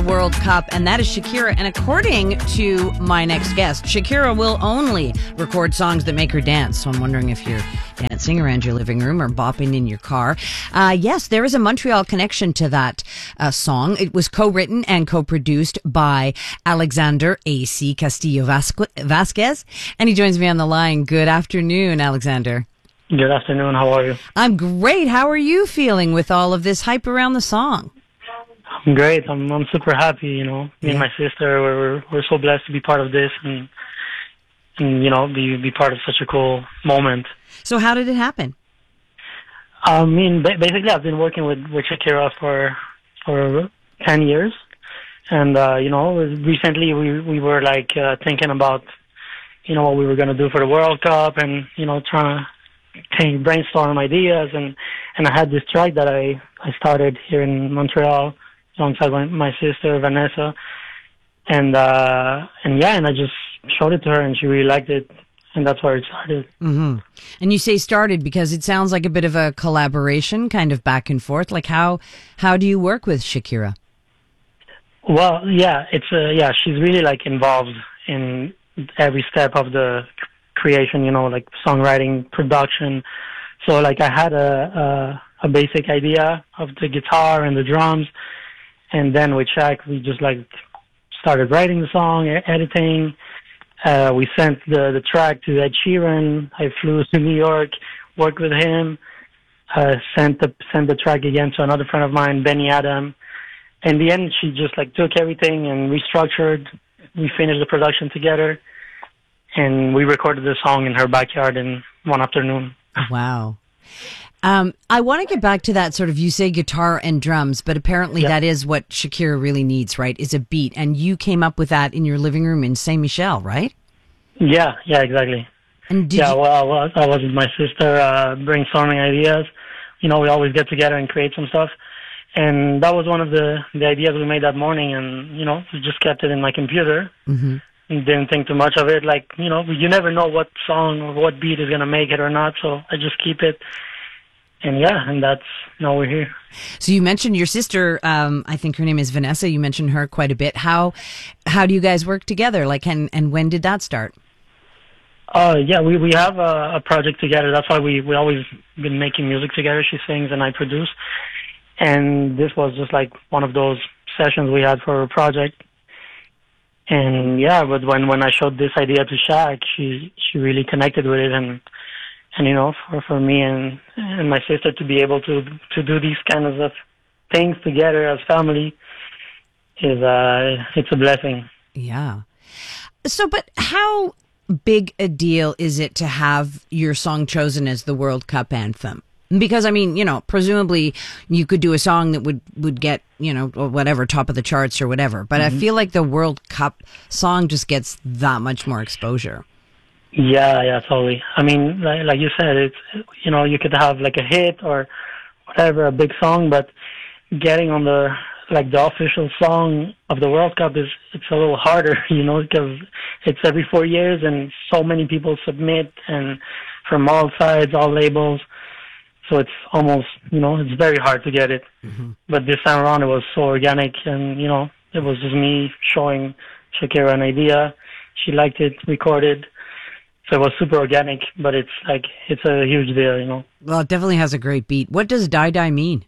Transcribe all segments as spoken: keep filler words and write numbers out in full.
World Cup, and that is Shakira. And according to my next guest, Shakira will only record songs that make her dance. So I'm wondering if you're dancing around your living room or bopping in your car. Uh, yes, there is a Montreal connection to that uh, song. It was co-written and co-produced by Alexander A C Castillo Vasquez, and he joins me on the line. Good afternoon, Alexander. Good afternoon. How are you? I'm great. How are you feeling with all of this hype around the song? I'm great. I'm I'm super happy. You know, me yeah. and my sister, we're we're so blessed to be part of this, and and you know, be be part of such a cool moment. So, how did it happen? I mean, basically, I've been working with with Shakira for for ten years, and uh, you know, recently we we were like uh, thinking about, you know, what we were gonna do for the World Cup, and you know, trying to Think, brainstorm ideas, and and I had this track that I I started here in Montreal alongside my, my sister Vanessa, and uh and yeah, and I just showed it to her, and she really liked it, and that's where it started. Mm-hmm. And you say started because it sounds like a bit of a collaboration, kind of back and forth. Like how how do you work with Shakira? Well, yeah, it's uh, yeah, she's really like involved in every step of the creation, you know, like songwriting, production. So like I had a, a a basic idea of the guitar and the drums, and then with Shaq we just like started writing the song, editing. Uh, we sent the the track to Ed Sheeran. I flew to New York, worked with him. Uh, sent the sent the track again to another friend of mine, Benny Adam. In the end, she just like took everything and restructured. We finished the production together. And we recorded the song in her backyard in one afternoon. Wow. Um, I want to get back to that sort of, you say guitar and drums, but apparently yeah. that is what Shakira really needs, right? Is a beat. And you came up with that in your living room in Saint Michel, right? Yeah, yeah, exactly. And did yeah, you- well, I was, I was with my sister uh, brainstorming ideas. You know, we always get together and create some stuff. And that was one of the, the ideas we made that morning. And, you know, we just kept it in my computer. Mm-hmm. Didn't think too much of it. Like, you know, you never know what song or what beat is going to make it or not. So I just keep it. And yeah, and that's, now we're here. So you mentioned your sister, um, I think her name is Vanessa. You mentioned her quite a bit. How, how do you guys work together? Like, and, and when did that start? Uh, yeah, we, we have a, a project together. That's why we, we always been making music together. She sings and I produce. And this was just like one of those sessions we had for a project. And yeah, but when, when I showed this idea to Shaq, she she really connected with it, and and you know, for for me and and my sister to be able to to do these kinds of things together as family is uh it's a blessing. Yeah. So, but how big a deal is it to have your song chosen as the World Cup anthem? Because, I mean, you know, presumably you could do a song that would, would get, you know, whatever, top of the charts or whatever. But mm-hmm. I feel like the World Cup song just gets that much more exposure. Yeah, yeah, totally. I mean, like, like you said, it's, you know, you could have like a hit or whatever, a big song, but getting on the, like the official song of the World Cup is, it's a little harder, you know, because it's every four years and so many people submit, and from all sides, all labels. So it's almost, you know, it's very hard to get it. Mm-hmm. But this time around, it was so organic, and, you know, it was just me showing Shakira an idea. She liked it, recorded. So it was super organic, but it's like, it's a huge deal, you know. Well, it definitely has a great beat. What does Die Die mean?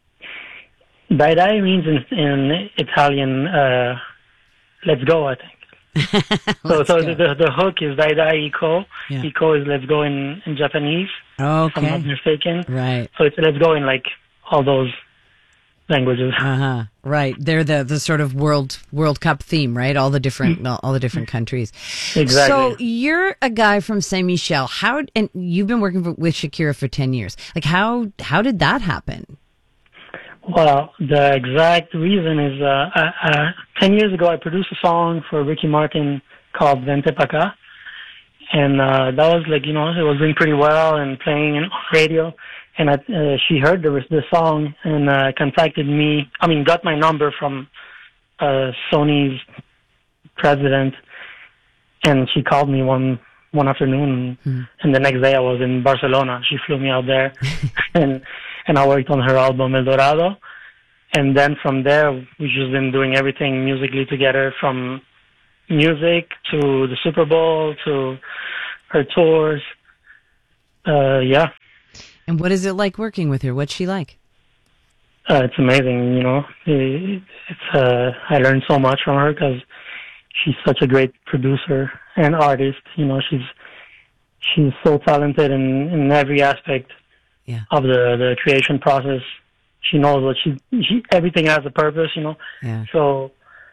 Die Die means in, in Italian, uh, let's go, I think. so so the, the the hook is Dai Dai Iko. Yeah. Iko is let's go in, in Japanese. Oh, okay. If I'm not mistaken. Right. So it's let's go in like all those languages. Uh-huh. Right. They're the, the sort of world World Cup theme, right? All the different mm-hmm. all the different countries. Exactly. So you're a guy from Saint Michel. How and you've been working for, with Shakira for ten years. Like how how did that happen? Well, the exact reason is uh, uh, uh, ten years ago I produced a song for Ricky Martin called Vente Pa' Ca. And uh, that was like, you know, it was doing pretty well and playing on radio. And I, uh, she heard the, the song and uh, contacted me, I mean, got my number from uh, Sony's president. And she called me one one afternoon. Mm. And the next day I was in Barcelona. She flew me out there. and and I worked on her album El Dorado, and then from there, we've just been doing everything musically together, from music to the Super Bowl to her tours. Uh, yeah. And what is it like working with her? What's she like? Uh, it's amazing, you know. It's uh, I learned so much from her because she's such a great producer and artist. You know, she's she's so talented in, in every aspect yeah. of the, the creation process. She knows what she, she everything has a purpose, you know. Yeah. So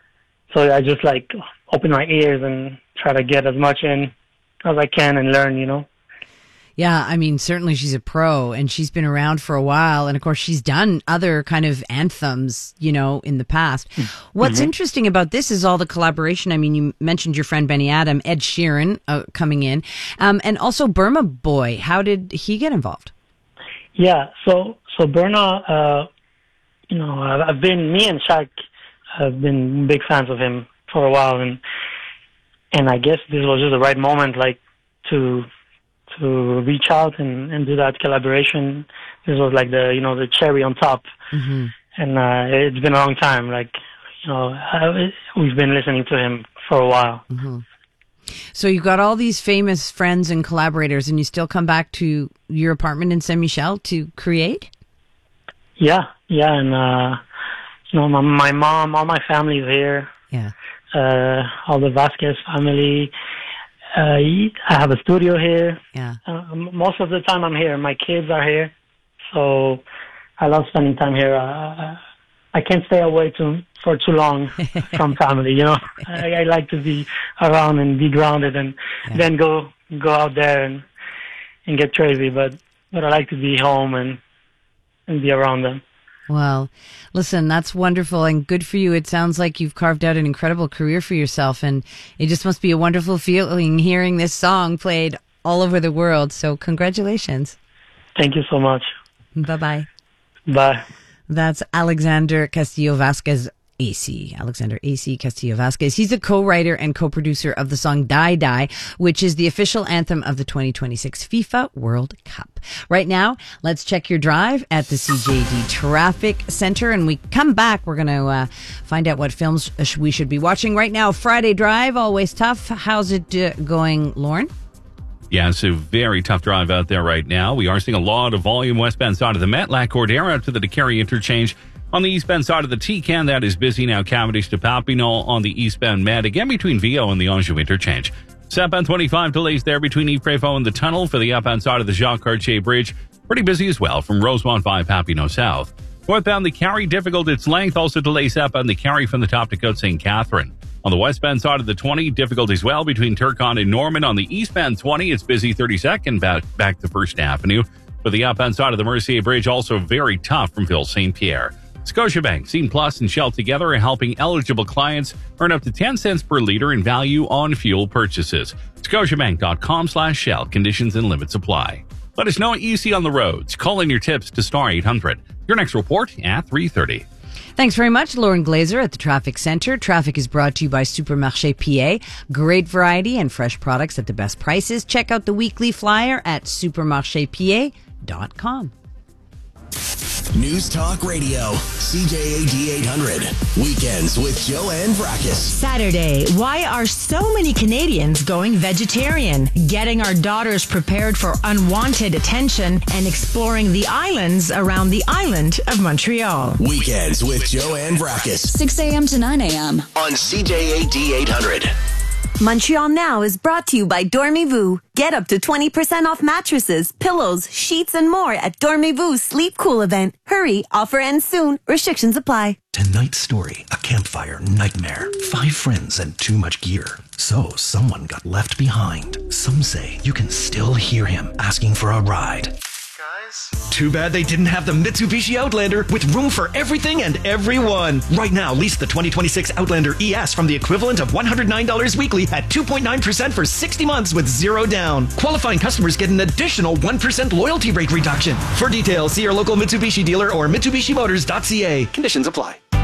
so I just like open my ears and try to get as much in as I can and learn, you know. Yeah, I mean, certainly she's a pro, and she's been around for a while. And of course, she's done other kind of anthems, you know, in the past. What's mm-hmm. interesting about this is all the collaboration. I mean, you mentioned your friend Benny Adam, Ed Sheeran uh, coming in, um, and also Burma Boy. How did he get involved? Yeah, so so Burna, uh, you know, I've, I've been, me and Shaq have been big fans of him for a while, and and I guess this was just the right moment, like, to to reach out and, and do that collaboration. This was like the, you know, the cherry on top. Mm-hmm. And uh, it's been a long time. Like, you know, I, we've been listening to him for a while. Mm-hmm. So you've got all these famous friends and collaborators, and you still come back to your apartment in Saint Michel to create? Yeah, yeah. And, uh, you know, my, my mom, all my family is here. Yeah. Uh, all the Vasquez family. Uh, I have a studio here. Yeah. Uh, most of the time I'm here. My kids are here. So I love spending time here. Uh, I can't stay away too, for too long from family, you know. I, I like to be around and be grounded and yeah. then go go out there and and get crazy. But, but I like to be home and, and be around them. Well, listen, that's wonderful and good for you. It sounds like you've carved out an incredible career for yourself, and it just must be a wonderful feeling hearing this song played all over the world. So congratulations. Thank you so much. Bye-bye. Bye. That's Alexander Castillo Vasquez A C. Alexander A C Castillo Vasquez. He's a co-writer and co-producer of the song Die Die, which is the official anthem of the twenty twenty-six FIFA World Cup. Right now, let's check your drive at the C J D Traffic Center. And we come back, we're going to uh, find out what films we should be watching. Right now, Friday Drive, always tough. How's it uh, going, Lauren? Yeah, it's a very tough drive out there right now. We are seeing a lot of volume westbound side of the Met, Lac Cordero out to the Décarie interchange. On the eastbound side of the T C A N, that is busy now. Cavendish to Papineau on the eastbound Med, again between Viau and the Anjou interchange. Southbound twenty-five delays there between Yves-Prévost and the tunnel for the outbound side of the Jacques Cartier Bridge. Pretty busy as well from Rosemont five Papineau South. Northbound the Carrie, difficult its length. Also delays southbound the Carrie from the top to Côte Saint Catherine. On the westbound side of the twenty, difficult as well between Turcotte and Norman. On the eastbound twenty, it's busy thirty-second back, back to First Avenue. For the outbound side of the Mercier Bridge, also very tough from Ville Saint Pierre. Scotiabank, Scene Plus, and Shell together are helping eligible clients earn up to ten cents per liter in value on fuel purchases. Scotiabank.com slash Shell. Conditions and limits apply. Let us know what you see on the roads. Call in your tips to star eight hundred. Your next report at three thirty. Thanks very much, Lauren Glazer at the Traffic Center. Traffic is brought to you by Supermarché P A. Great variety and fresh products at the best prices. Check out the weekly flyer at supermarché p a dot com. News Talk Radio, C J A D eight hundred. Weekends with Joanne Vrackus. Saturday, why are so many Canadians going vegetarian? Getting our daughters prepared for unwanted attention and exploring the islands around the island of Montreal. Weekends with Joanne Vrackus. six a.m. to nine a.m. on C J A D eight hundred. Montreal Now is brought to you by Dormez-vous. Get up to twenty percent off mattresses, pillows, sheets, and more at Dormez-vous Sleep Cool event. Hurry, offer ends soon. Restrictions apply. Tonight's story, a campfire nightmare. Five friends and too much gear. So someone got left behind. Some say you can still hear him asking for a ride. Too bad they didn't have the Mitsubishi Outlander with room for everything and everyone. Right now, lease the twenty twenty-six Outlander E S from the equivalent of one hundred nine dollars weekly at two point nine percent for sixty months with zero down. Qualifying customers get an additional one percent loyalty rate reduction. For details, see your local Mitsubishi dealer or Mitsubishi Motors dot c a. Conditions apply.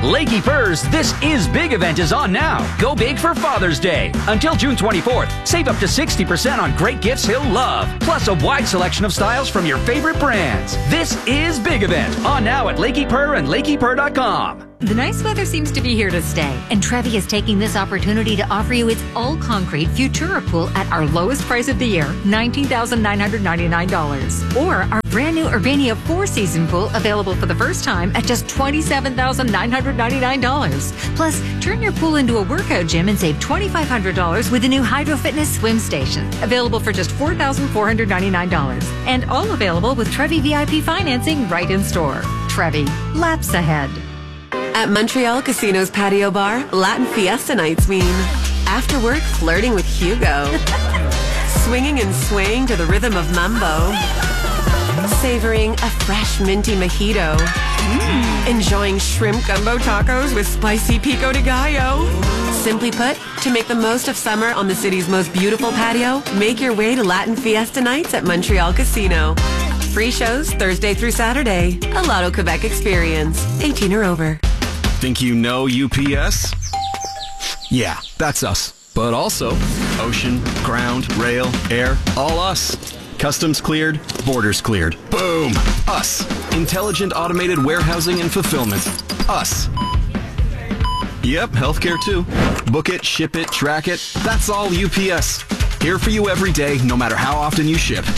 Lakey Furs This Is Big event is on now. Go big for Father's Day. Until June twenty-fourth, save up to sixty percent on great gifts he'll love. Plus a wide selection of styles from your favorite brands. This is Big event on now at Lakey Purr and Lakey Purr dot com. The nice weather seems to be here to stay, and Trevi is taking this opportunity to offer you its all-concrete Futura pool at our lowest price of the year, nineteen thousand nine hundred ninety-nine dollars. Or our brand new Urbania four-season pool available for the first time at just twenty-seven thousand nine hundred ninety-nine dollars. Plus, turn your pool into a workout gym and save twenty-five hundred dollars with the new Hydro Fitness swim station, available for just four thousand four hundred ninety-nine dollars. And all available with Trevi V I P financing right in store. Trevi, laps ahead. At Montreal Casino's patio bar, Latin Fiesta nights mean after work flirting with Hugo, swinging and swaying to the rhythm of mambo, savoring a fresh minty mojito, mm. enjoying shrimp gumbo tacos with spicy pico de gallo. Simply put, to make the most of summer on the city's most beautiful patio, make your way to Latin Fiesta nights at Montreal Casino. Free shows Thursday through Saturday. A Lotto Quebec experience. eighteen or over. Think you know U P S? Yeah, that's us. But also, ocean, ground, rail, air, all us. Customs cleared, borders cleared. Boom! Us. Intelligent automated warehousing and fulfillment. Us. Yep, healthcare too. Book it, ship it, track it. That's all U P S. Here for you every day, no matter how often you ship.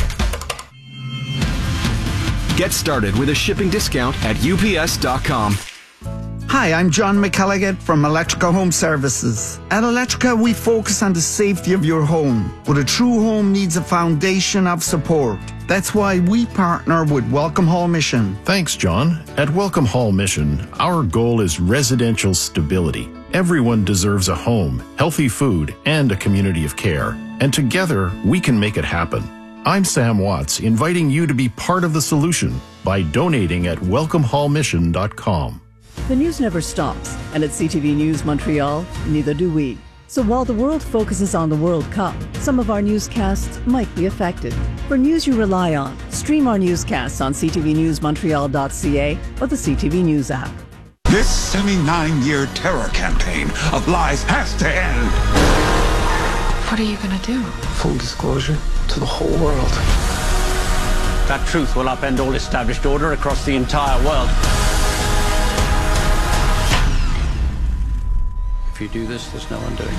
Get started with a shipping discount at U P S dot com. Hi, I'm John McElligott from Electrica Home Services. At Electrica, we focus on the safety of your home, but a true home needs a foundation of support. That's why we partner with Welcome Hall Mission. Thanks, John. At Welcome Hall Mission, our goal is residential stability. Everyone deserves a home, healthy food, and a community of care. And together, we can make it happen. I'm Sam Watts, inviting you to be part of the solution by donating at welcome hall mission dot com. The news never stops, and at C T V News Montreal, neither do we. So while the world focuses on the World Cup, some of our newscasts might be affected. For news you rely on, stream our newscasts on c t v news montreal dot c a or the C T V News app. This seventy-nine-year terror campaign of lies has to end. What are you going to do? Full disclosure to the whole world. That truth will upend all established order across the entire world. If you do this, there's no undoing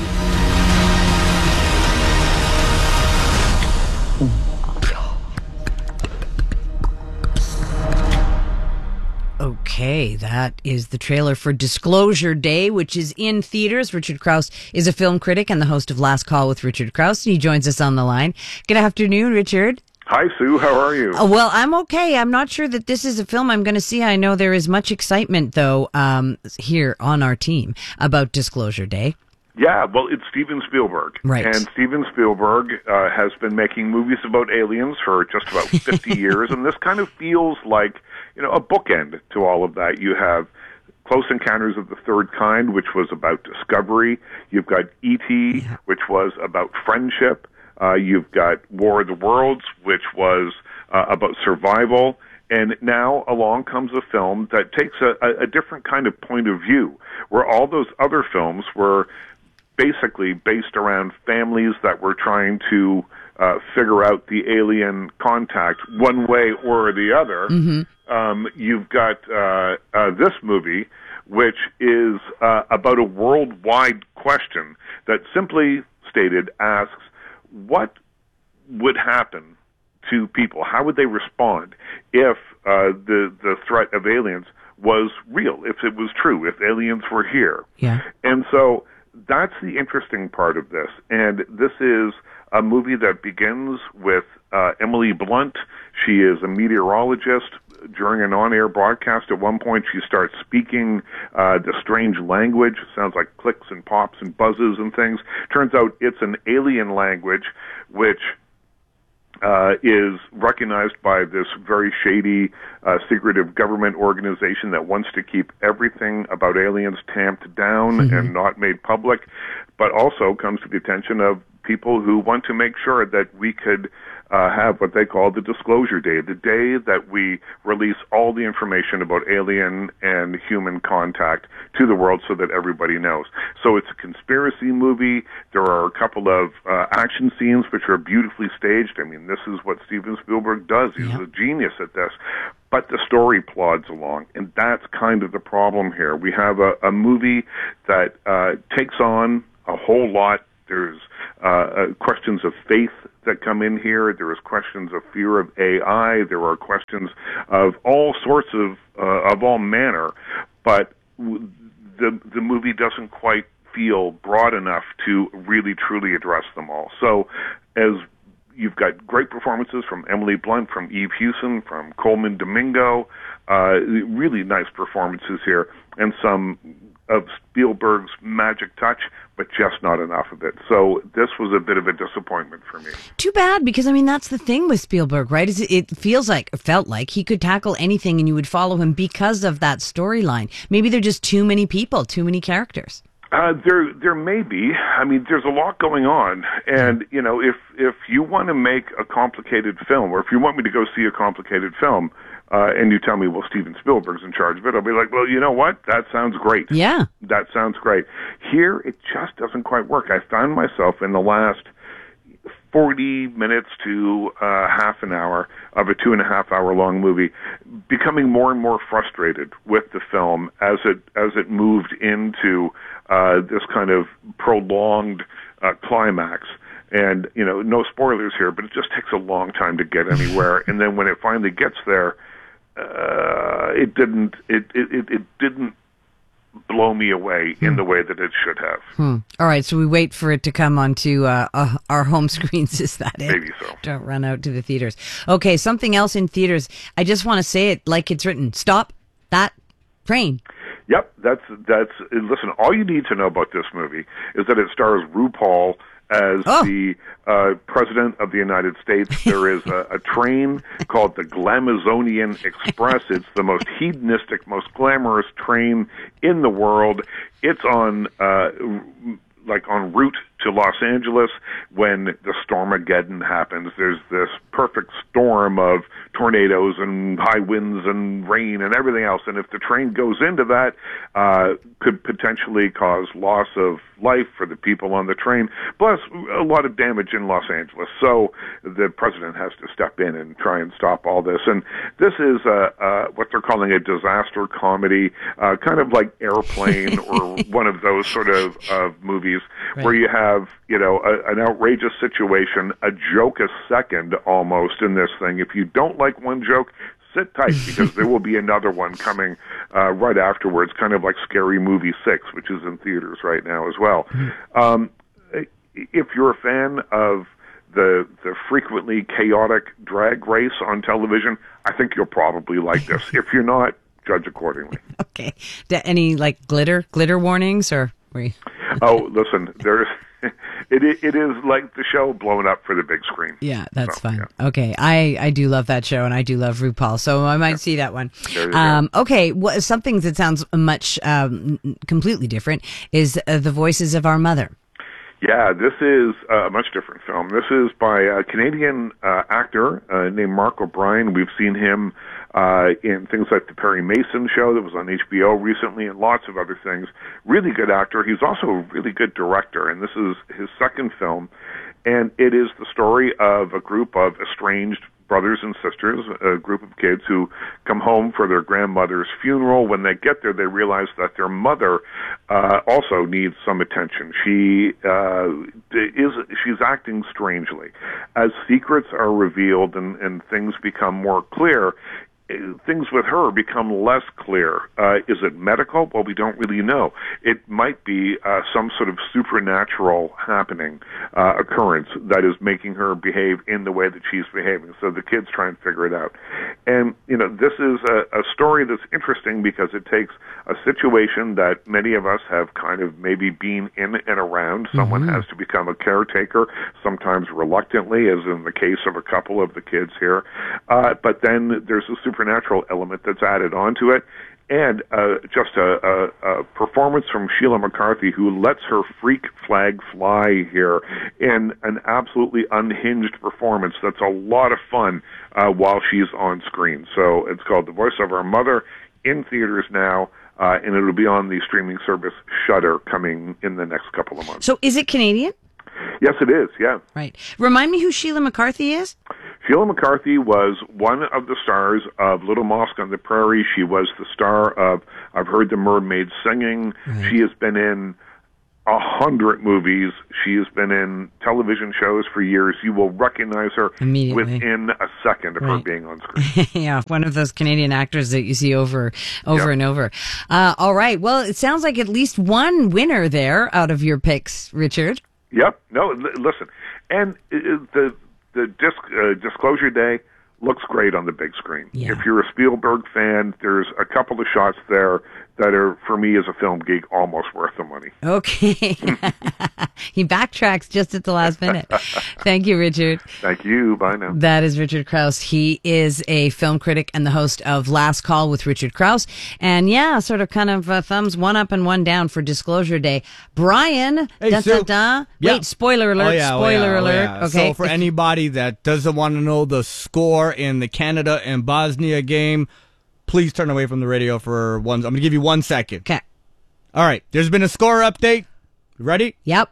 it. Okay, that is the trailer for Disclosure Day, which is in theaters. Richard Krause is a film critic and the host of Last Call with Richard Krause, and he joins us on the line. Good afternoon, Richard. Hi, Sue. How are you? Uh, well, I'm okay. I'm not sure that this is a film I'm going to see. I know there is much excitement, though, um, here on our team about Disclosure Day. Yeah, well, it's Steven Spielberg. Right. And Steven Spielberg uh, has been making movies about aliens for just about fifty years, and this kind of feels like, you know, a bookend to all of that. You have Close Encounters of the Third Kind, which was about discovery. You've got E T, yeah. which was about friendship. Uh, you've got War of the Worlds, which was uh, about survival. And now along comes a film that takes a, a, a different kind of point of view, where all those other films were basically based around families that were trying to uh, figure out the alien contact one way or the other. Mm-hmm. Um, you've got uh, uh, this movie, which is uh, about a worldwide question that, simply stated, asks, what would happen to people? How would they respond if uh, the the threat of aliens was real, if it was true, if aliens were here? Yeah. And so that's the interesting part of this. And this is a movie that begins with uh, Emily Blunt. She is a meteorologist. During an on-air broadcast, at one point, she starts speaking uh, the strange language. Sounds like clicks and pops and buzzes and things. Turns out it's an alien language, which uh, is recognized by this very shady, uh, secretive government organization that wants to keep everything about aliens tamped down mm-hmm. and not made public, but also comes to the attention of people who want to make sure that we could uh, have what they call the disclosure day, the day that we release all the information about alien and human contact to the world so that everybody knows. So it's a conspiracy movie. There are a couple of uh, action scenes which are beautifully staged. I mean, this is what Steven Spielberg does. He's yep. a genius at this. But the story plods along, and that's kind of the problem here. We have a, a movie that uh, takes on a whole lot. There's uh, uh, questions of faith that come in here. There is questions of fear of A I. There are questions of all sorts of uh, of all manner. But w- the the movie doesn't quite feel broad enough to really truly address them all. So, as you've got great performances from Emily Blunt, from Eve Hewson, from Coleman Domingo, uh, really nice performances here, and some of Spielberg's magic touch, but just not enough of it. So this was a bit of a disappointment for me. Too bad, because I mean that's the thing with Spielberg, right? Is it, it feels like, felt like he could tackle anything, and you would follow him because of that storyline. Maybe they're just too many people, too many characters. Uh, there, there may be. I mean, there's a lot going on, and you know, if if you want to make a complicated film, or if you want me to go see a complicated film, uh, and you tell me, well, Steven Spielberg's in charge of it, I'll be like, well, you know what? That sounds great. Yeah, that sounds great. Here, it just doesn't quite work. I found myself in the last forty minutes to uh, half an hour of a two and a half hour long movie, becoming more and more frustrated with the film as it as it moved into uh, this kind of prolonged uh, climax. And, you know, no spoilers here, but it just takes a long time to get anywhere. And then when it finally gets there, uh, it didn't it, it, it, it didn't blow me away in the way that it should have. Hmm. All right, so we wait for it to come onto uh, uh, our home screens. Is that it? Maybe so. Don't run out to the theaters. Okay, something else in theaters. I just want to say it like it's written. Stop that train. Yep, that's that's. Listen, all you need to know about this movie is that it stars RuPaul as oh. the uh, President of the United States. There is a, a train called the Glamazonian Express. It's the most hedonistic, most glamorous train in the world. It's on, uh, like, en route to Los Angeles when the Stormageddon happens. There's this perfect storm of tornadoes and high winds and rain and everything else. And if the train goes into that, uh, could potentially cause loss of life for the people on the train, plus a lot of damage in Los Angeles. So the president has to step in and try and stop all this. And this is uh, uh, what they're calling a disaster comedy, uh, kind of like Airplane or one of those sort of uh, movies right. where you have Have, you know, a, an outrageous situation, a joke a second almost in this thing. If you don't like one joke, sit tight because there will be another one coming uh, right afterwards, kind of like Scary Movie six, which is in theaters right now as well. Um, if you're a fan of the the frequently chaotic drag race on television, I think you'll probably like this. If you're not, judge accordingly. Okay. Any, like, glitter, glitter warnings, or were you... Oh, listen, there's... It it is like the show blown up for the big screen. Yeah, that's so, fine. Yeah. Okay, I, I do love that show, and I do love RuPaul, so I might yeah. see that one. There you um, go. Okay, well, something that sounds much um, completely different is uh, The Voices of Our Mother. Yeah, this is a much different film. This is by a Canadian uh, actor uh, named Mark O'Brien. We've seen him uh, in things like The Perry Mason Show that was on H B O recently and lots of other things. Really good actor. He's also a really good director, and this is his second film. And it is the story of a group of estranged brothers and sisters, a group of kids who come home for their grandmother's funeral. When they get there, they realize that their mother uh, also needs some attention. She uh, is she's acting strangely. As secrets are revealed and, and things become more clear, things with her become less clear. Uh, is it medical? Well, we don't really know. It might be uh, some sort of supernatural happening, uh, occurrence that is making her behave in the way that she's behaving. So the kids try and figure it out. And, you know, this is a, a story that's interesting because it takes a situation that many of us have kind of maybe been in and around. Someone mm-hmm. has to become a caretaker, sometimes reluctantly, as in the case of a couple of the kids here. Uh, but then there's a super supernatural element that's added onto it, And uh, just a, a, a performance from Sheila McCarthy, who lets her freak flag fly here in an absolutely unhinged performance that's a lot of fun uh, while she's on screen. So it's called The Voice of Our Mother, in theaters now, uh, and it'll be on the streaming service Shudder coming in the next couple of months. So is it Canadian? Yes, it is, yeah. Right. Remind me who Sheila McCarthy is? Sheila McCarthy was one of the stars of Little Mosque on the Prairie. She was the star of I've Heard the Mermaids Singing. Right. She has been in a hundred movies. She has been in television shows for years. You will recognize her within a second of right. her being on screen. Yeah, one of those Canadian actors that you see over over yep. and over. Uh, all right. Well, it sounds like at least one winner there out of your picks, Richard. Yep. No, l- listen. And uh, the the disc, uh, Disclosure Day looks great on the big screen. Yeah. If you're a Spielberg fan, there's a couple of shots there that are, for me as a film geek, almost worth the money. Okay. He backtracks just at the last minute. Thank you, Richard. Thank you. Bye now. That is Richard Krause. He is a film critic and the host of Last Call with Richard Krause. And yeah, sort of kind of uh, thumbs one up and one down for Disclosure Day. Brian, hey, da, so, da, da. Yeah. Wait, spoiler alert, oh, yeah, spoiler oh, yeah, alert. Oh, yeah. Okay. So for anybody that doesn't want to know the score in the Canada and Bosnia game, please turn away from the radio for one. I'm going to give you one second. Okay. All right. There's been a score update. Ready? Yep.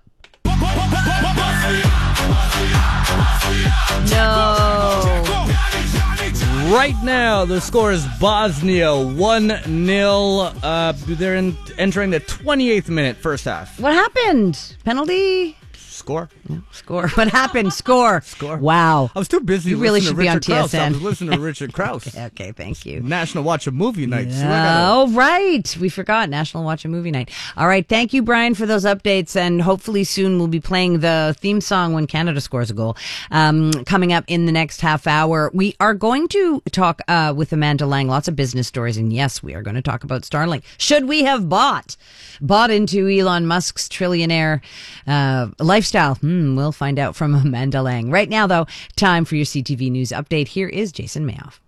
No. Right now, the score is Bosnia one nil. Uh, they're in, entering the twenty-eighth minute, first half. What happened? Penalty? Score. Yeah, score. What happened? Score. Score. Wow. I was too busy. You really should to be on Richard Krause. T S N. I was listening to Richard Krause. okay, okay, thank you. National Watch a Movie Night. Yeah. So gotta... Oh, right. We forgot National Watch a Movie Night. All right. Thank you, Brian, for those updates. And hopefully soon we'll be playing the theme song when Canada scores a goal. Um, coming up in the next half hour, we are going to talk uh, with Amanda Lang. Lots of business stories. And yes, we are going to talk about Starlink. Should we have bought? Bought into Elon Musk's trillionaire uh, lifestyle? Hmm, we'll find out from Amanda Lang. Right now, though, time for your C T V News update. Here is Jason Mayoff.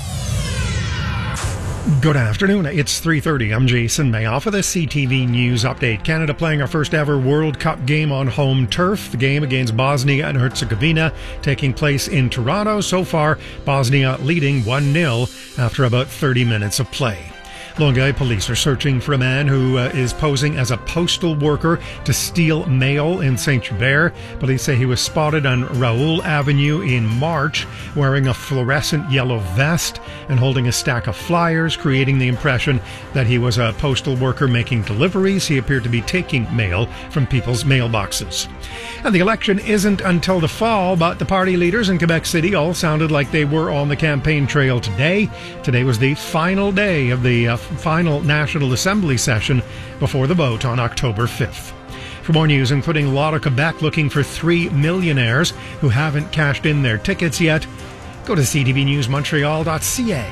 Good afternoon. It's three thirty. I'm Jason Mayoff for the C T V News update. Canada playing our first ever World Cup game on home turf. The game against Bosnia and Herzegovina taking place in Toronto. So far, Bosnia leading one nil after about thirty minutes of play. Longueuil police are searching for a man who uh, is posing as a postal worker to steal mail in Saint Hubert. Police say he was spotted on Raoul Avenue in March wearing a fluorescent yellow vest and holding a stack of flyers, creating the impression that he was a postal worker making deliveries. He appeared to be taking mail from people's mailboxes. And the election isn't until the fall, but the party leaders in Quebec City all sounded like they were on the campaign trail today. Today was the final day of the uh, final National Assembly session before the vote on October fifth. For more news, including a lot of Quebec looking for three millionaires who haven't cashed in their tickets yet, go to c t v news montreal dot c a.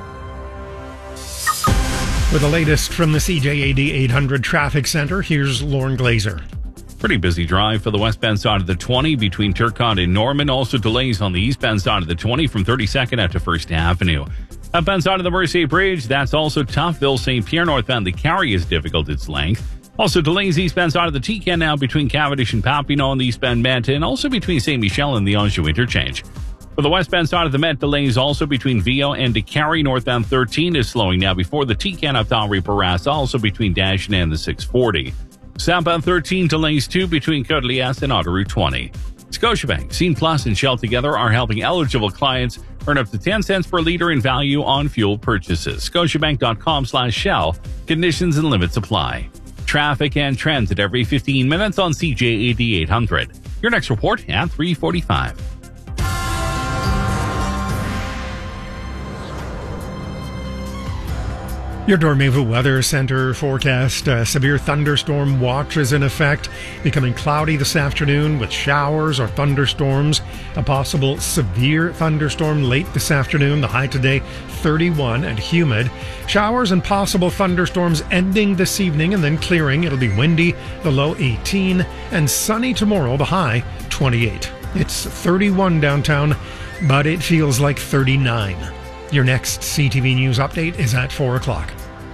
With the latest from the C J A D eight hundred Traffic Center, here's Lauren Glazer. Pretty busy drive for the westbound side of the twenty between Turcotte and Norman. Also delays on the eastbound side of the twenty from thirty-second out to First Avenue. Upbound side of the Mercier Bridge, that's also tough. Ville Saint Pierre northbound, the carry is difficult its length. Also delays eastbound side of the T-Can now between Cavendish and Papineau and the eastbound Met, and also between Saint Michel and the Anjou interchange. For the westbound side of the Met, delays also between Vio and DeCarry. Northbound thirteen is slowing now before the T-Can up to Henri Bourassa, also between Dashin and the six forty. Southbound thirteen delays too between Côte-Liesse and Autoroute twenty. Scotiabank, Scene Plus, and Shell together are helping eligible clients earn up to ten cents per liter in value on fuel purchases. Scotiabank.com slash Shell. Conditions and limits apply. Traffic and trends at every fifteen minutes on C J A D eight hundred. Your next report at three forty-five. Your Dormez-vous Weather Center forecast. A severe thunderstorm watch is in effect, becoming cloudy this afternoon with showers or thunderstorms. A possible severe thunderstorm late this afternoon. The high today, thirty-one, and humid. Showers and possible thunderstorms ending this evening and then clearing. It'll be windy, the low eighteen, and sunny tomorrow, the high twenty-eight. It's thirty-one downtown, but it feels like thirty-nine. Your next C T V News update is at four o'clock.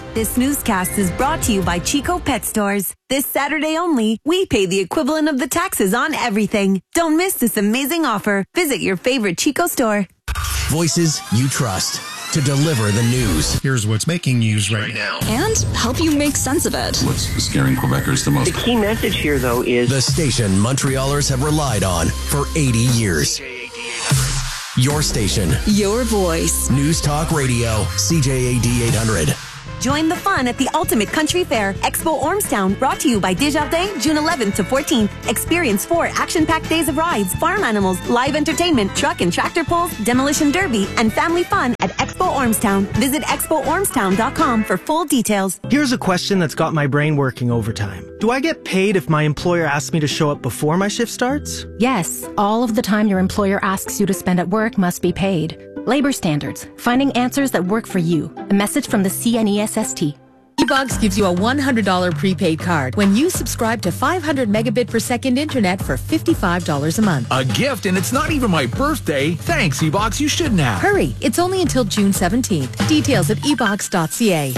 This newscast is brought to you by Chico Pet Stores. This Saturday only, we pay the equivalent of the taxes on everything. Don't miss this amazing offer. Visit your favorite Chico store. Voices you trust to deliver the news. Here's what's making news right now. And help you make sense of it. What's scaring Quebecers the most? The key message here, though, is the station Montrealers have relied on for eighty years. Your station. Your voice. News Talk Radio, C J A D eight hundred. Join the fun at the Ultimate Country Fair, Expo Ormstown, brought to you by Desjardins, June eleventh to fourteenth. Experience four action-packed days of rides, farm animals, live entertainment, truck and tractor pulls, demolition derby, and family fun at Expo Ormstown. Visit expo ormstown dot com for full details. Here's a question that's got my brain working overtime. Do I get paid if my employer asks me to show up before my shift starts? Yes, all of the time your employer asks you to spend at work must be paid. Labor standards, finding answers that work for you. A message from the C N E S S T. eBugs gives you a one hundred dollars prepaid card when you subscribe to five hundred megabit per second internet for fifty-five dollars a month. A gift, and it's not even my birthday. Thanks, eBox. You shouldn't have. Hurry, it's only until June seventeenth. Details at e box dot c a.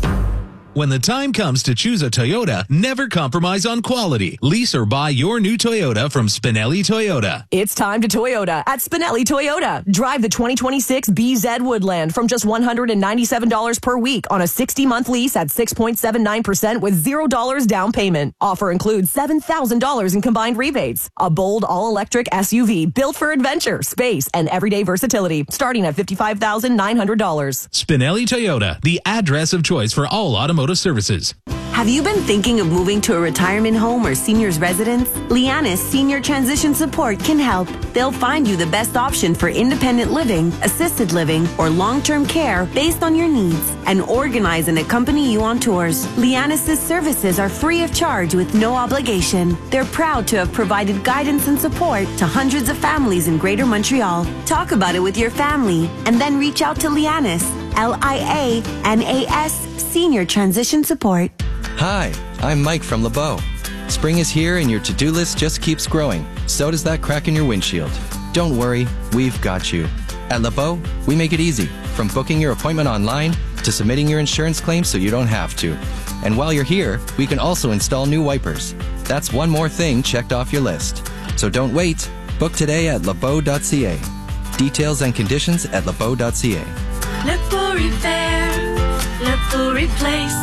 When the time comes to choose a Toyota, never compromise on quality. Lease or buy your new Toyota from Spinelli Toyota. It's time to Toyota at Spinelli Toyota. Drive the twenty twenty-six B Z Woodland from just one hundred ninety-seven dollars per week on a sixty-month lease at six point seven nine percent with zero dollars down payment. Offer includes seven thousand dollars in combined rebates. A bold all-electric S U V built for adventure, space, and everyday versatility, starting at fifty-five thousand nine hundred dollars. Spinelli Toyota, the address of choice for all automotive services. Have you been thinking of moving to a retirement home or senior's residence? Lianis Senior Transition Support can help. They'll find you the best option for independent living, assisted living, or long-term care based on your needs and organize and accompany you on tours. Lianis' services are free of charge with no obligation. They're proud to have provided guidance and support to hundreds of families in Greater Montreal. Talk about it with your family and then reach out to Lianis, L I A N A S, Senior Transition Support. Hi, I'm Mike from LeBeau. Spring is here and your to-do list just keeps growing. So does that crack in your windshield. Don't worry, we've got you. At LeBeau, we make it easy, from booking your appointment online to submitting your insurance claim so you don't have to. And while you're here, we can also install new wipers. That's one more thing checked off your list. So don't wait. Book today at lebeau dot c a. Details and conditions at lebeau dot c a. LeBeau Repair, LeBeau Replace.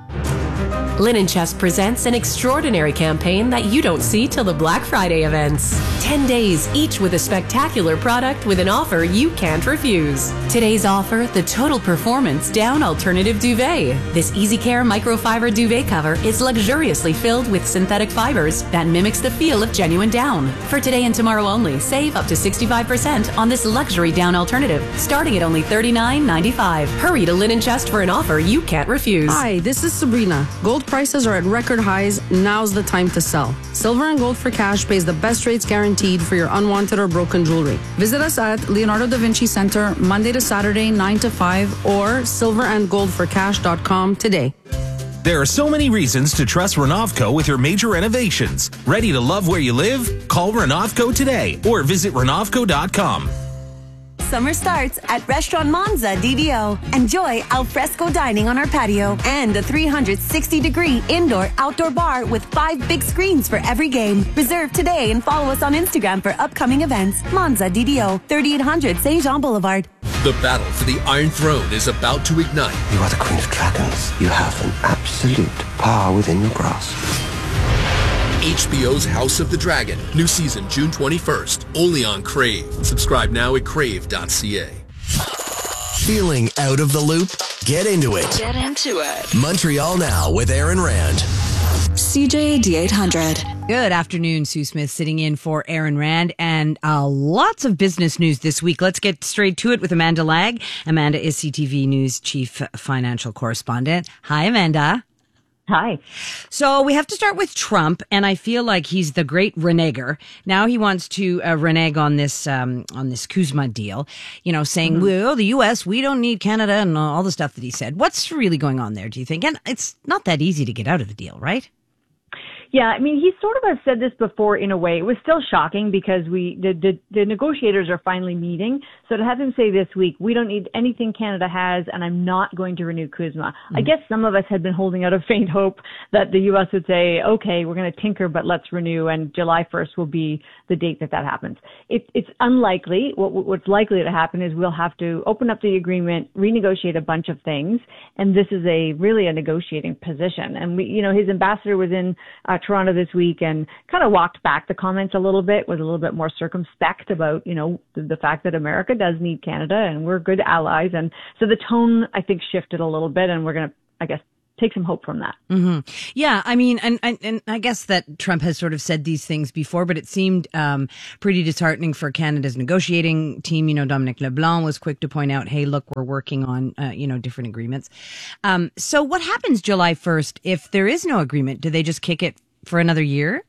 Linen Chest presents an extraordinary campaign that you don't see till the Black Friday events. ten days, each with a spectacular product with an offer you can't refuse. Today's offer, the Total Performance Down Alternative Duvet. This Easy Care microfiber duvet cover is luxuriously filled with synthetic fibers that mimics the feel of genuine down. For today and tomorrow only, save up to sixty-five percent on this luxury down alternative, starting at only thirty-nine ninety-five. Hurry to Linen Chest for an offer you can't refuse. Hi, this is Sabrina. Gold prices are at record highs. Now's the time to sell. Silver and Gold for Cash pays the best rates guaranteed for your unwanted or broken jewelry. Visit us at Leonardo da Vinci Center Monday to Saturday, nine to five, or silver and gold for cash dot com today. There are so many reasons to trust Renovco with your major renovations. Ready to love where you live? Call Renovco today or visit renovco dot com. Summer starts at Restaurant Monza D D O. Enjoy al fresco dining on our patio and a three hundred sixty degree indoor-outdoor bar with five big screens for every game. Reserve today and follow us on Instagram for upcoming events. Monza D D O, thirty-eight hundred Saint Jean Boulevard. The battle for the Iron Throne is about to ignite. You are the Queen of Dragons. You have an absolute power within your grasp. H B O's House of the Dragon. New season June twenty-first. Only on Crave. Subscribe now at crave dot c a. Feeling out of the loop? Get into it. Get into it. Montreal Now with Aaron Rand. C J A D eight hundred. Good afternoon, Sue Smith sitting in for Aaron Rand, and uh, lots of business news this week. Let's get straight to it with Amanda Lag. Amanda is C T V News Chief Financial Correspondent. Hi, Amanda. Hi. So we have to start with Trump, and I feel like he's the great reneger. Now he wants to uh, renege on this um, on this Kuzma deal, you know, saying, mm-hmm. well, the U S, we don't need Canada, and all the stuff that he said. What's really going on there, do you think? And it's not that easy to get out of the deal, right? Yeah, I mean, he sort of has said this before in a way. It was still shocking because we the, the the negotiators are finally meeting. So to have him say this week, we don't need anything Canada has, and I'm not going to renew CUSMA. Mm-hmm. I guess some of us had been holding out a faint hope that the U S would say, okay, we're going to tinker, but let's renew, and July first will be the date that that happens. It, it's unlikely. What, what's likely to happen is we'll have to open up the agreement, renegotiate a bunch of things, and this is a really a negotiating position. And we, you know, his ambassador was in uh, Toronto this week and kind of walked back the comments a little bit, was a little bit more circumspect about, you know, the, the fact that America does need Canada and we're good allies. And so the tone, I think, shifted a little bit, and we're going to, I guess, take some hope from that. Mm-hmm. Yeah, I mean, and, and and I guess that Trump has sort of said these things before, but it seemed um, pretty disheartening for Canada's negotiating team. You know, Dominic LeBlanc was quick to point out, hey, look, we're working on, uh, you know, different agreements. Um, so what happens July first if there is no agreement? Do they just kick it for another year?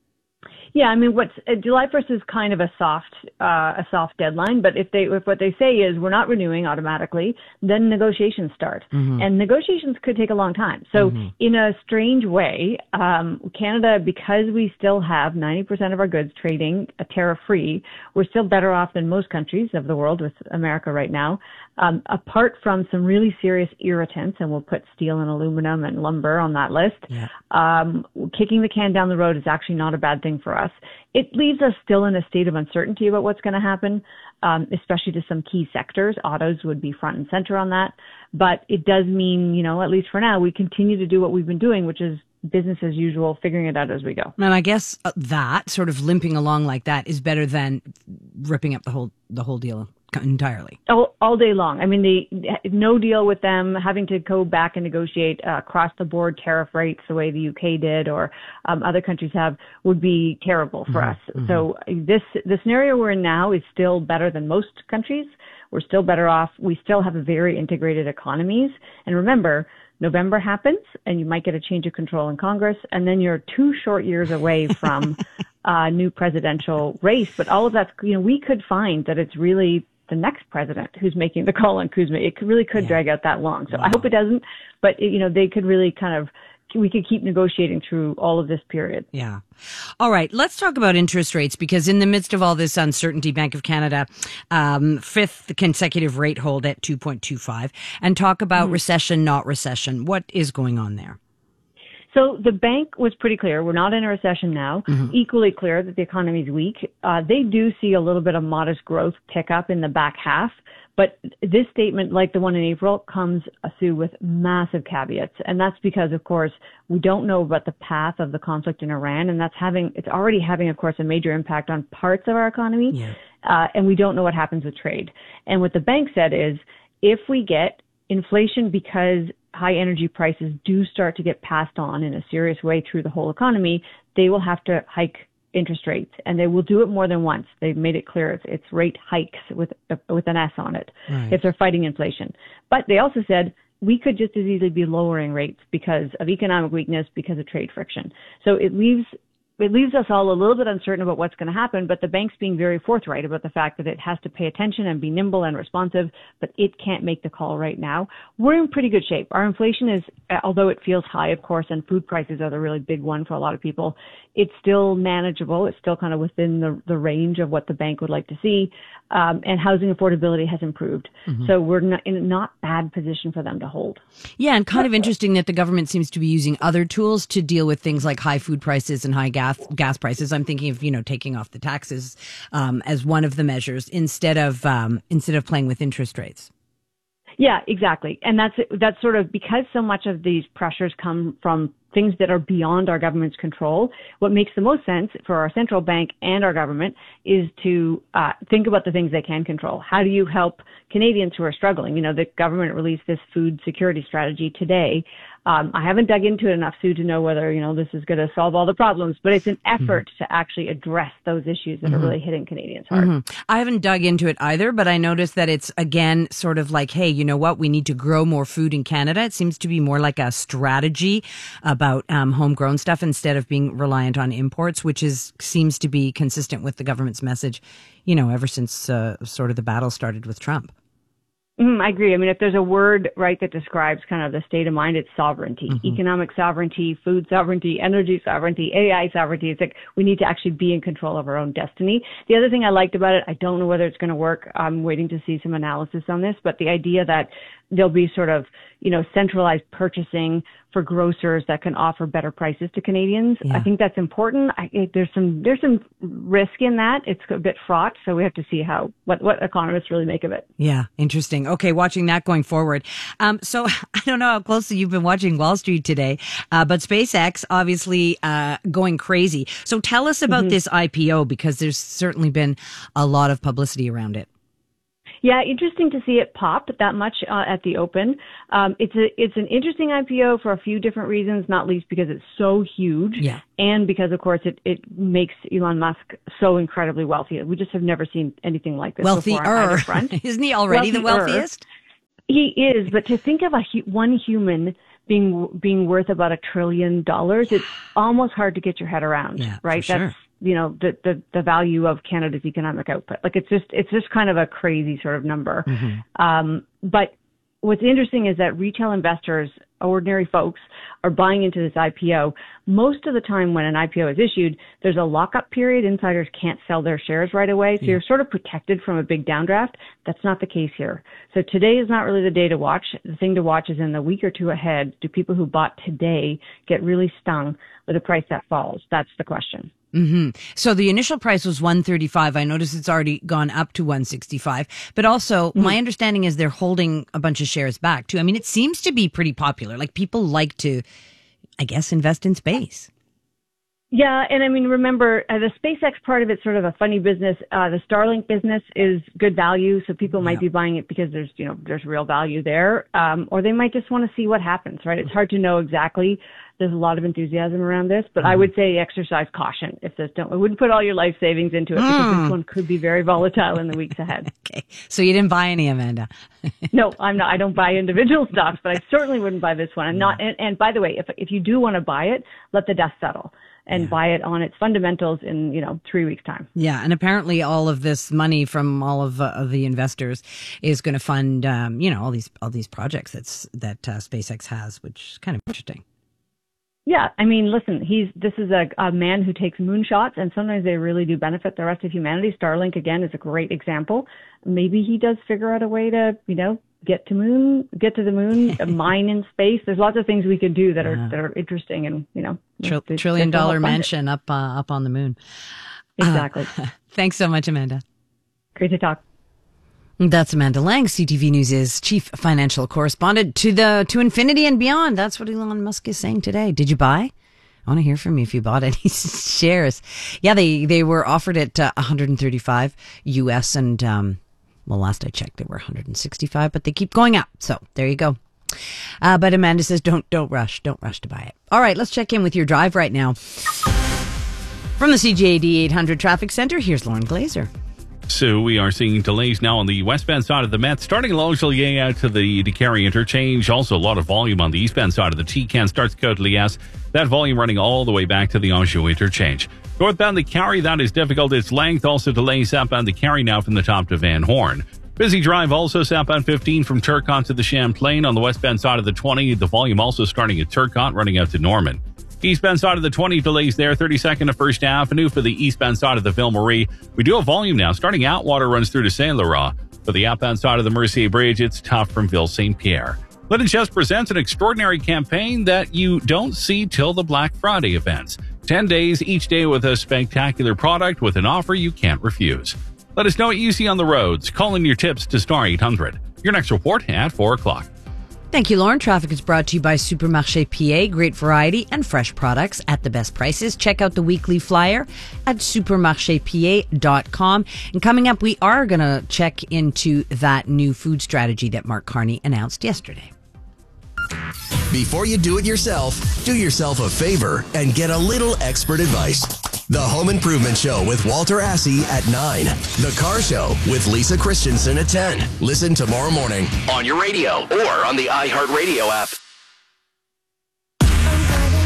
Yeah, I mean, what's uh, July first is kind of a soft, uh, a soft deadline. But if they, if what they say is we're not renewing automatically, then negotiations start, mm-hmm. and negotiations could take a long time. So, mm-hmm. in a strange way, um, Canada, because we still have ninety percent of our goods trading uh, tariff-free, we're still better off than most countries of the world with America right now. Um, apart from some really serious irritants, and we'll put steel and aluminum and lumber on that list, yeah. um, kicking the can down the road is actually not a bad thing for us. It leaves us still in a state of uncertainty about what's going to happen, um, especially to some key sectors. Autos would be front and center on that. But it does mean, you know, at least for now, we continue to do what we've been doing, which is business as usual, figuring it out as we go. And I guess that sort of limping along like that is better than ripping up the whole the whole deal entirely. All, all day long. I mean, the no deal with them, having to go back and negotiate uh, across the board tariff rates the way the U K did or um, other countries have would be terrible for mm-hmm. us. Mm-hmm. So this the scenario we're in now is still better than most countries. We're still better off. We still have a very integrated economies. And remember, November happens and you might get a change of control in Congress, and then you're two short years away from a uh, new presidential race. But all of that, you know, we could find that it's really the next president who's making the call on CUSMA. It really could yeah. drag out that long. So wow. I hope it doesn't, but it, you know, they could really kind of, we could keep negotiating through all of this period. Yeah. All right. Let's talk about interest rates, because in the midst of all this uncertainty, Bank of Canada, um, fifth consecutive rate hold at two point two five, and talk about mm-hmm. recession, not recession. What is going on there? So the bank was pretty clear. We're not in a recession now. Mm-hmm. Equally clear that the economy is weak. Uh, they do see a little bit of modest growth pick up in the back half. But this statement, like the one in April, comes through with massive caveats. And that's because, of course, we don't know about the path of the conflict in Iran. And that's having, it's already having, of course, a major impact on parts of our economy. Yeah. Uh, and we don't know what happens with trade. And what the bank said is, if we get inflation because high energy prices do start to get passed on in a serious way through the whole economy, they will have to hike interest rates, and they will do it more than once. They've made it clear it's, it's rate hikes with with an S on it right. if they're fighting inflation. But they also said we could just as easily be lowering rates because of economic weakness, because of trade friction. So it leaves it leaves us all a little bit uncertain about what's going to happen, but the bank's being very forthright about the fact that it has to pay attention and be nimble and responsive, but it can't make the call right now. We're in pretty good shape. Our inflation is, although it feels high, of course, and food prices are the really big one for a lot of people, it's still manageable. It's still kind of within the, the range of what the bank would like to see. Um, and housing affordability has improved. Mm-hmm. So we're not in a not bad position for them to hold. Yeah, and kind of interesting that the government seems to be using other tools to deal with things like high food prices and high gas gas prices. I'm thinking of, you know, taking off the taxes um, as one of the measures instead of um, instead of playing with interest rates. Yeah, exactly. And that's that's sort of because so much of these pressures come from things that are beyond our government's control. What makes the most sense for our central bank and our government is to uh, think about the things they can control. How do you help Canadians who are struggling? You know, the government released this food security strategy today. Um, I haven't dug into it enough, Sue, to know whether, you know, this is going to solve all the problems, but it's an effort mm-hmm. to actually address those issues that mm-hmm. are really hitting Canadians hard. Mm-hmm. I haven't dug into it either, but I noticed that it's, again, sort of like, hey, you know what? We need to grow more food in Canada. It seems to be more like a strategy about um, homegrown stuff instead of being reliant on imports, which is seems to be consistent with the government's message, you know, ever since uh, sort of the battle started with Trump. Mm, I agree. I mean, if there's a word, right, that describes kind of the state of mind, it's sovereignty, mm-hmm. economic sovereignty, food sovereignty, energy sovereignty, A I sovereignty. It's like we need to actually be in control of our own destiny. The other thing I liked about it, I don't know whether it's going to work. I'm waiting to see some analysis on this, but the idea that there'll be sort of, you know, centralized purchasing for grocers that can offer better prices to Canadians. Yeah. I think that's important. I, it, there's some there's some risk in that. It's a bit fraught, so we have to see how what, what economists really make of it. Yeah, interesting. Okay, watching that going forward. Um, so I don't know how closely you've been watching Wall Street today, uh, but SpaceX obviously uh, going crazy. So tell us about mm-hmm. this I P O, because there's certainly been a lot of publicity around it. Yeah, interesting to see it pop that much uh, at the open. Um, it's a it's an interesting I P O for a few different reasons, not least because it's so huge, yeah. and because, of course, it, it makes Elon Musk so incredibly wealthy. We just have never seen anything like this before on either front. Isn't he already Wealthier. the wealthiest? He is, but to think of a one human being being worth about a trillion dollars, it's almost hard to get your head around, yeah, right? For That's sure. you know, the, the, the value of Canada's economic output. Like it's just, it's just kind of a crazy sort of number. Mm-hmm. Um, but what's interesting is that retail investors, ordinary folks, are buying into this I P O. Most of the time when an I P O is issued, there's a lockup period. Insiders can't sell their shares right away. So yeah. you're sort of protected from a big downdraft. That's not the case here. So today is not really the day to watch. The thing to watch is in the week or two ahead, do people who bought today get really stung with a price that falls? That's the question. Mm-hmm. So the initial price was one thirty-five. I noticed it's already gone up to one sixty-five. But also, mm-hmm. my understanding is they're holding a bunch of shares back too. I mean, it seems to be pretty popular. Like people like to, I guess, invest in space. Yeah, and I mean, remember, uh, the SpaceX part of it's sort of a funny business. Uh, the Starlink business is good value, so people might yeah. be buying it because there's, you know, there's real value there, um, or they might just want to see what happens, right? It's hard to know exactly. There's a lot of enthusiasm around this, but mm. I would say exercise caution. If this don't, I wouldn't put all your life savings into it mm. because this one could be very volatile in the weeks ahead. Okay, so you didn't buy any, Amanda? No, I'm not. I don't buy individual stocks, but I certainly wouldn't buy this one. I'm not. And, and by the way, if if you do want to buy it, let the dust settle and yeah. buy it on its fundamentals in, you know, three weeks' time. Yeah, and apparently all of this money from all of, uh, of the investors is going to fund, um, you know, all these all these projects that's that uh, SpaceX has, which is kind of interesting. Yeah, I mean, listen, he's this is a, a man who takes moonshots, and sometimes they really do benefit the rest of humanity. Starlink, again, is a great example. Maybe he does figure out a way to, you know, get to moon, get to the moon, mine in space. There's lots of things we could do that are yeah. that are interesting, and you know, Tr- trillion dollar mansion up uh, up on the moon. Exactly. Uh, thanks so much, Amanda. Great to talk. That's Amanda Lang, C T V News' chief financial correspondent to the to infinity and beyond. That's what Elon Musk is saying today. Did you buy? I want to hear from you if you bought any shares. Yeah, they they were offered at uh, one hundred thirty-five U S and um, well, last I checked, they were one hundred sixty-five, but they keep going up. So there you go. Uh, but Amanda says, don't don't rush, don't rush to buy it. All right, let's check in with your drive right now. From the C J A D eight hundred Traffic Center, here's Lauren Glazer. So we are seeing delays now on the westbound side of the Met, starting along Joliet out to the DeCarry interchange. Also, a lot of volume on the eastbound side of the T C A N, starts Côte-Liesse. That volume running all the way back to the Anjou interchange. Northbound the Carry, that is difficult. Its length also delays southbound the Carry now from the top to Van Horn. Busy drive also southbound fifteen from Turcotte to the Champlain. On the westbound side of the twenty, the volume also starting at Turcotte, running out to Norman. Eastbound side of the twenty, delays there, thirty-second to First Avenue. For the eastbound side of the Ville-Marie, we do have volume now. Starting out, water runs through to Saint-Laurent. For the outbound side of the Mercier Bridge, it's tough from Ville-Saint-Pierre. Linen Chest presents an extraordinary campaign that you don't see till the Black Friday events. Ten days, each day with a spectacular product with an offer you can't refuse. Let us know what you see on the roads. Call in your tips to Star eight hundred. Your next report at four o'clock. Thank you, Lauren. Traffic is brought to you by Supermarché P A. Great variety and fresh products at the best prices. Check out the weekly flyer at supermarché p a dot com. And coming up, we are going to check into that new food strategy that Mark Carney announced yesterday. Before you do it yourself, do yourself a favor and get a little expert advice. The Home Improvement Show with Walter Assey at nine. The Car Show with Lisa Christensen at ten. Listen tomorrow morning on your radio or on the iHeartRadio app.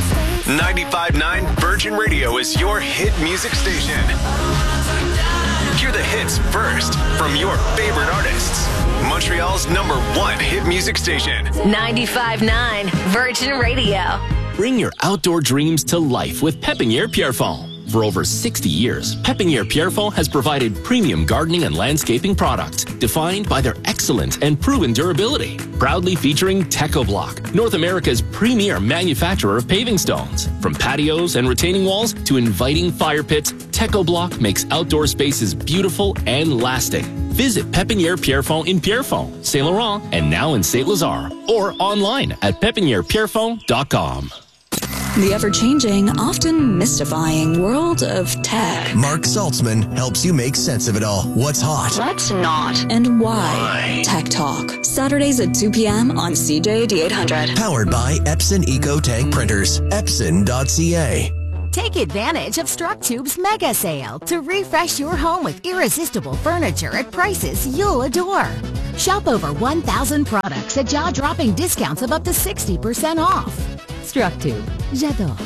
ninety-five point nine Virgin Radio is your hit music station. Hear the hits first from your favorite artists. Montreal's number one hit music station. ninety-five point nine Virgin Radio. Bring your outdoor dreams to life with Pépinière Pierrefonds. For over sixty years, Pépinière Pierrefonds has provided premium gardening and landscaping products defined by their excellent and proven durability. Proudly featuring TechoBlock, North America's premier manufacturer of paving stones. From patios and retaining walls to inviting fire pits, TechoBlock makes outdoor spaces beautiful and lasting. Visit Pépinière Pierrefonds in Pierrefonds, Saint Laurent, and now in Saint Lazare, or online at pépinière pierrefonds dot com. The ever-changing, often mystifying world of tech. Mark Saltzman helps you make sense of it all. What's hot? What's not? And why? why? Tech Talk. Saturdays at two p.m. on C J A D eight hundred. Powered by Epson Eco Tank Printers. Epson dot c a. Take advantage of StruckTube's mega sale to refresh your home with irresistible furniture at prices you'll adore. Shop over one thousand products at jaw-dropping discounts of up to sixty percent off. StruckTube. J'adore.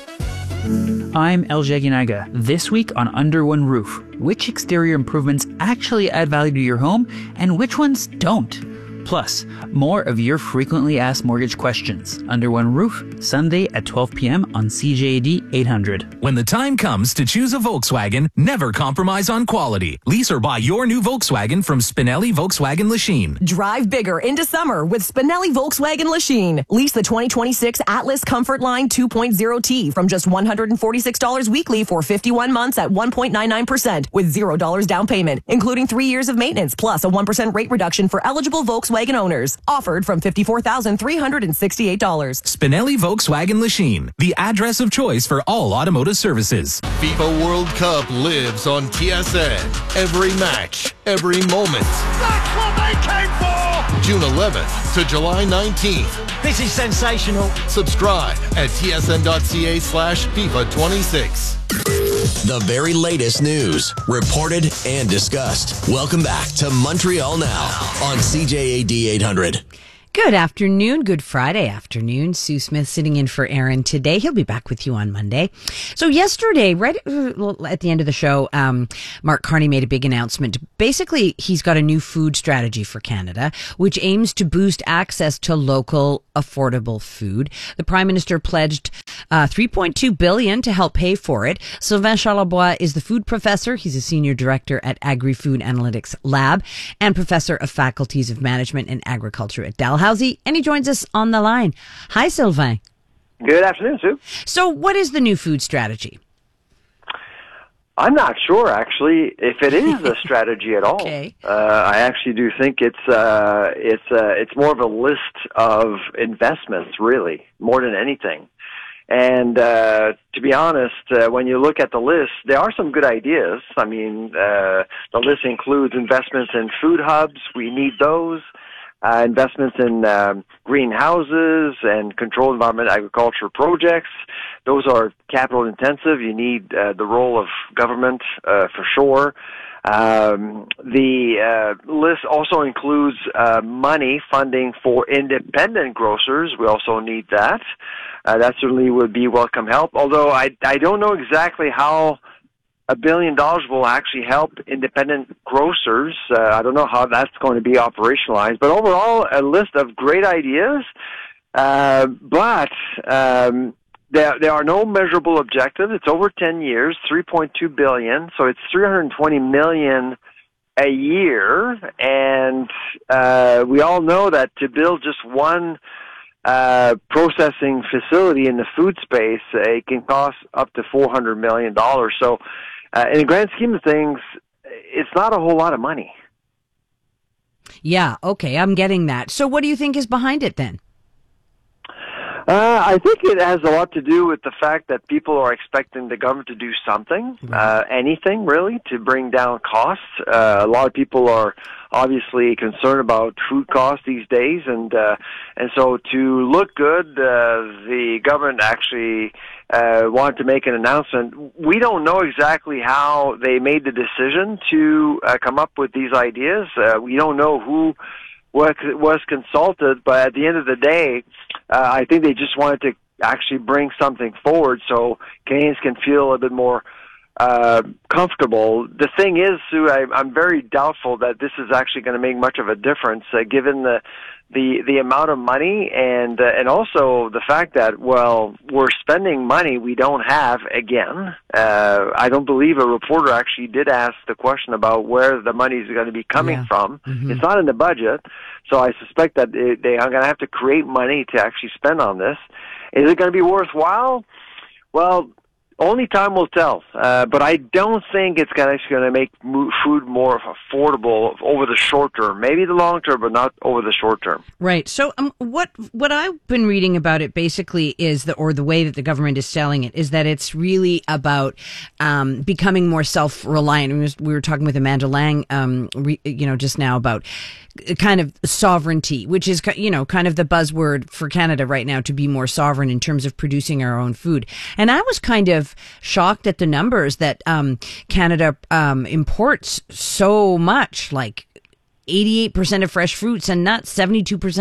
I'm El Jaginaga. This week on Under One Roof, which exterior improvements actually add value to your home and which ones don't? Plus, more of your frequently asked mortgage questions. Under One Roof, Sunday at twelve p.m. on C J A D eight hundred. When the time comes to choose a Volkswagen, never compromise on quality. Lease or buy your new Volkswagen from Spinelli Volkswagen Lachine. Drive bigger into summer with Spinelli Volkswagen Lachine. Lease the twenty twenty-six Atlas Comfort Line two point oh T from just one hundred forty-six dollars weekly for fifty-one months at one point nine nine percent with zero dollars down payment, including three years of maintenance plus a one percent rate reduction for eligible Volkswagen owners. Offered from fifty-four thousand three hundred sixty-eight dollars. Spinelli Volkswagen Lachine, the address of choice for all automotive services. FIFA World Cup lives on T S N. Every match, every moment. That's what they came for! June eleventh to July nineteenth. This is sensational. Subscribe at T S N dot C A slash FIFA twenty-six. The very latest news, reported and discussed. Welcome back to Montreal Now on C J A D eight hundred. Good afternoon. Good Friday afternoon. Sue Smith sitting in for Aaron today. He'll be back with you on Monday. So yesterday, right at the end of the show, um, Mark Carney made a big announcement. Basically, he's got a new food strategy for Canada, which aims to boost access to local, affordable food. The Prime Minister pledged uh, three point two billion dollars to help pay for it. Sylvain Charlebois is the food professor. He's a senior director at Agri-Food Analytics Lab and professor of faculties of management and agriculture at Dalhousie. And he joins us on the line. Hi, Sylvain. Good afternoon, Sue. So what is the new food strategy? I'm not sure, actually, if it is a strategy at all. Okay. Uh, I actually do think it's uh, it's uh, it's more of a list of investments, really, more than anything. And uh, to be honest, uh, when you look at the list, there are some good ideas. I mean, uh, the list includes investments in food hubs. We need those. Uh, investments in um, greenhouses and controlled environment agriculture projects. Those are capital intensive. You need uh, the role of government uh, for sure. Um, the uh, list also includes uh, money funding for independent grocers. We also need that. Uh, that certainly would be welcome help, although I, I don't know exactly how a billion dollars will actually help independent grocers. Uh, I don't know how that's going to be operationalized, but overall, a list of great ideas. Uh, but um, there there are no measurable objectives. It's over ten years, three point two billion dollars, so it's three hundred twenty million dollars a year. And uh, we all know that to build just one uh, processing facility in the food space, uh, it can cost up to four hundred million dollars. So Uh, in the grand scheme of things, it's not a whole lot of money. Yeah, okay, I'm getting that. So what do you think is behind it then? Uh, I think it has a lot to do with the fact that people are expecting the government to do something, uh, anything really, to bring down costs. Uh, a lot of people are obviously concerned about food costs these days, and uh, and so to look good, uh, the government actually uh, wanted to make an announcement. We don't know exactly how they made the decision to uh, come up with these ideas. Uh, we don't know who was consulted, but at the end of the day, uh, I think they just wanted to actually bring something forward so Canadians can feel a bit more uh, comfortable. The thing is, Sue, I, I'm very doubtful that this is actually going to make much of a difference, uh, given the the the amount of money and uh, and also the fact that, well, we're spending money we don't have again. Uh, I don't believe a reporter actually did ask the question about where the money is going to be coming Yeah. from. Mhm. It's not in the budget, so I suspect that they, they are going to have to create money to actually spend on this. Is it going to be worthwhile? Well, only time will tell, uh, but I don't think it's gonna, actually going to make mo- food more affordable over the short term. Maybe the long term, but not over the short term. Right. So, um, what what I've been reading about it basically is the or the way that the government is selling it is that it's really about um, becoming more self-reliant. We, was, we were talking with Amanda Lang, um, re, you know, just now about kind of sovereignty, which is, you know, kind of the buzzword for Canada right now, to be more sovereign in terms of producing our own food. And I was kind of shocked at the numbers that um, Canada um, imports so much, like eighty-eight percent of fresh fruits and nuts, seventy-two percent